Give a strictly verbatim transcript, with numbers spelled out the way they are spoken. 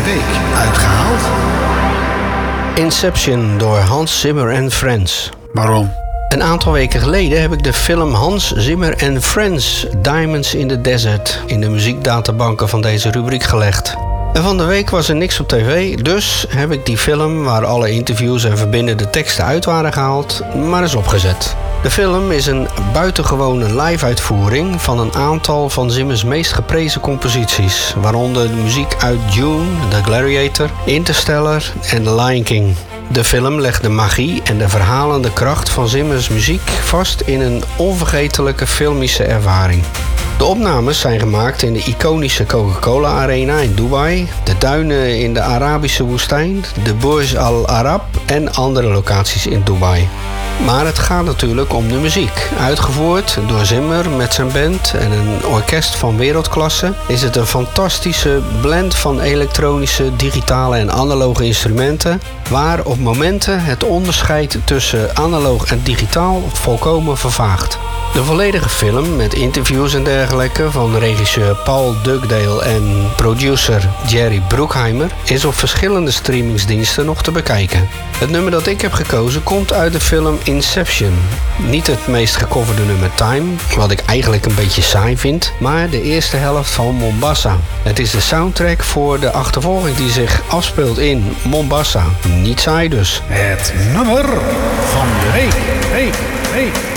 week uitgehaald? Inception door Hans Zimmer and Friends. Waarom? Een aantal weken geleden heb ik de film Hans Zimmer and Friends Diamonds in the Desert in de muziekdatabanken van deze rubriek gelegd. En van de week was er niks op tv, dus heb ik die film, waar alle interviews en verbindende teksten uit waren gehaald, maar eens opgezet. De film is een buitengewone live-uitvoering van een aantal van Zimmers meest geprezen composities, waaronder de muziek uit Dune, The Gladiator, Interstellar en The Lion King. De film legt de magie en de verhalende kracht van Zimmers muziek vast in een onvergetelijke filmische ervaring. De opnames zijn gemaakt in de iconische Coca-Cola Arena in Dubai, de duinen in de Arabische woestijn, de Burj Al Arab en andere locaties in Dubai. Maar het gaat natuurlijk om de muziek. Uitgevoerd door Zimmer met zijn band en een orkest van wereldklasse is het een fantastische blend van elektronische, digitale en analoge instrumenten, waar op momenten het onderscheid tussen analoog en digitaal volkomen vervaagt. De volledige film met interviews en dergelijke van regisseur Paul Dugdale en producer Jerry Bruckheimer is op verschillende streamingsdiensten nog te bekijken. Het nummer dat ik heb gekozen komt uit de film Inception. Niet het meest gecoverde nummer Time, wat ik eigenlijk een beetje saai vind, maar de eerste helft van Mombasa. Het is de soundtrack voor de achtervolging die zich afspeelt in Mombasa. Niet saai dus. Het nummer van de week, week, week.